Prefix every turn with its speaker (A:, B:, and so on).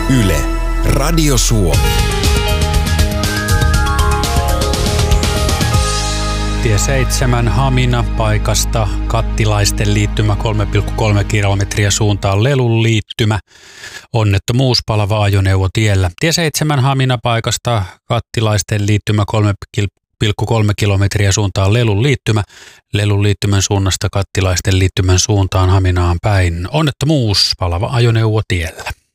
A: Yle, Radio Suomi.
B: Tie 7 Hamina paikasta Kattilaisten liittymä 3,3 kilometriä suuntaan Lelun liittymä. Onnettomuus, palava ajoneuvo tiellä. Tie 7 Hamina paikasta Kattilaisten liittymä 3,3 kilometriä suuntaan Lelun liittymä. Lelun liittymän suunnasta Kattilaisten liittymän suuntaan Haminaan päin. Onnettomuus, palava ajoneuvo tiellä.